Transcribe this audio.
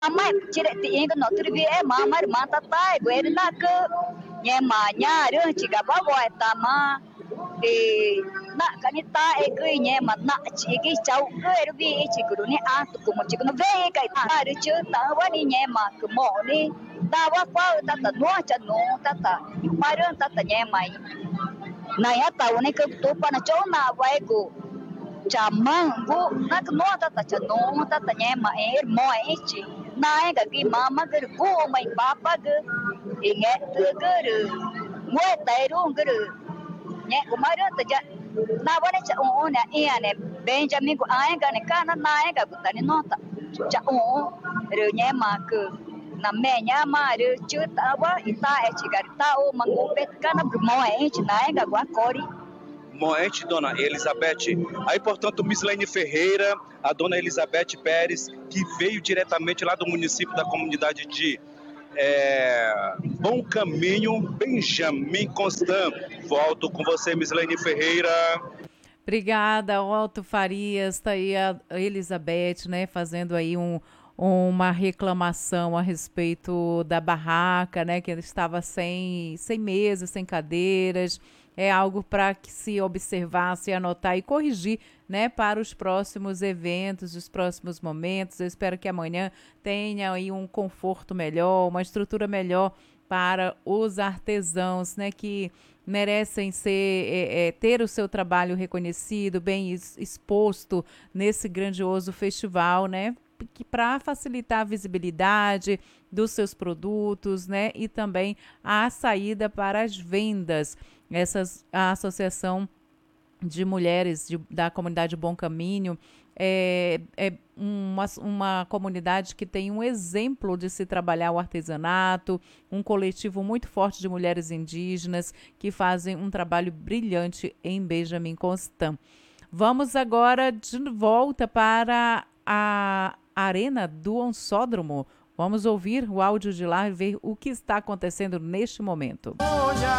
Mai chire ti ing no tri bi e ma mar ma ta tai gwe na ke nye ma nya re chi ga ba bo ta ma e na ka ni ta e gwe nye ma na chi gi chau gwe ru bi chi gru ni a tu ku mo chi no ve ka ta ru chu ta wa ni nye ma ku mo ni ta wa kwa ta ta no cha no ta ta ma re ta ta nye mai na ya ta wa ni ke tu pa na cho na wa e ku chamang bu na no ta ta cha no ta ta nye ma e mo e chi na e ga gi mama ga bu mai papa ga e nge tu ga ru mo ta ru ga ru nye ku ma ra ta ja na wa ne cha o na e ne benjamin ku ai ga ne ka na e ga ku ta ni no ta cha o ru nye ma ku na me nya ma ru chu ta wa i ta e chi ga ta o mangu pet ka na mo e chi na e ga wa kori. Moete, dona Elizabeth. Aí, portanto, Mislaine Ferreira, a dona Elizabeth Pérez, que veio diretamente lá do município da comunidade de Bom Caminho, Benjamin Constant. Volto com você, Mislaine Ferreira. Obrigada, Otto Farias. Está aí a Elizabeth, né, fazendo aí uma reclamação a respeito da barraca, né, que estava sem mesa, sem cadeiras. É algo para que se observasse, anotar e corrigir, né, para os próximos eventos, os próximos momentos. Eu espero que amanhã tenha aí um conforto melhor, uma estrutura melhor para os artesãos, né, que merecem ter o seu trabalho reconhecido, bem exposto nesse grandioso festival, né, que para facilitar a visibilidade dos seus produtos, né, e também a saída para as vendas. A Associação de Mulheres da Comunidade Bom Caminho é uma comunidade que tem um exemplo de se trabalhar o artesanato, um coletivo muito forte de mulheres indígenas que fazem um trabalho brilhante em Benjamin Constant. Vamos agora de volta para a Arena do Onsódromo. Vamos ouvir o áudio de lá e ver o que está acontecendo neste momento.